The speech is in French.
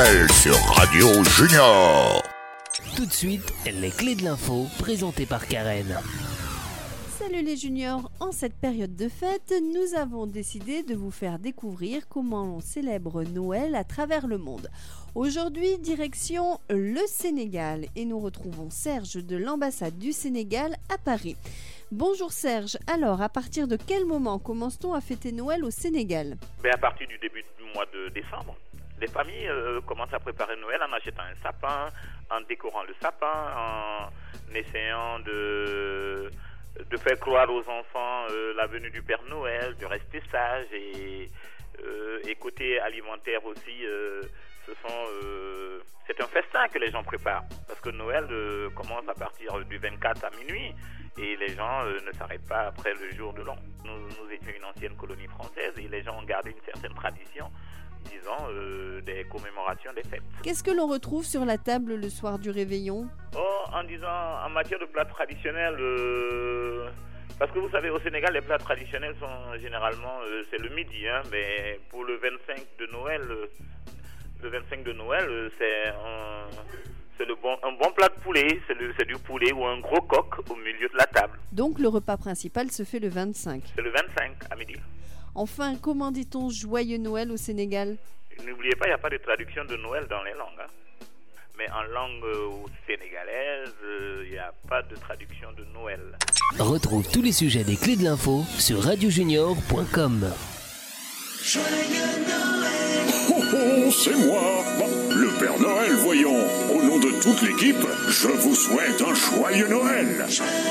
Noël sur Radio Junior. Tout de suite, les clés de l'info présentées par Karen. Salut les juniors, en cette période de fête, nous avons décidé de vous faire découvrir comment on célèbre Noël à travers le monde. Aujourd'hui, direction le Sénégal et nous retrouvons Serge de l'ambassade du Sénégal à Paris. Bonjour Serge, alors à partir de quel moment commence-t-on à fêter Noël au Sénégal ? À partir du début du mois de décembre. Les familles commencent à préparer Noël en achetant un sapin, en décorant le sapin, en essayant de faire croire aux enfants la venue du Père Noël, de rester sage et côté alimentaire aussi, c'est un festin que les gens préparent parce que Noël commence à partir du 24 à minuit et les gens ne s'arrêtent pas après le jour de l'an. Nous étions une ancienne colonie française et les gens ont gardé une certaine tradition, disons, des commémorations des fêtes. Qu'est-ce que l'on retrouve sur la table le soir du réveillon ? En matière de plats traditionnels, parce que vous savez, au Sénégal, les plats traditionnels sont généralement, c'est le midi, mais pour le 25 de Noël, c'est un bon plat de poulet, c'est du poulet ou un gros coq au milieu de la table. Donc le repas principal se fait le 25 ? C'est le 25 à midi. Enfin, comment dit-on joyeux Noël au Sénégal ? N'oubliez pas, il n'y a pas de traduction de Noël dans les langues. Mais en langue sénégalaise, il n'y a pas de traduction de Noël. Retrouve tous les sujets des clés de l'info sur radiojunior.com. Joyeux Noël! Oh, c'est moi, le Père Noël, voyons. Au nom de toute l'équipe, je vous souhaite un joyeux Noël.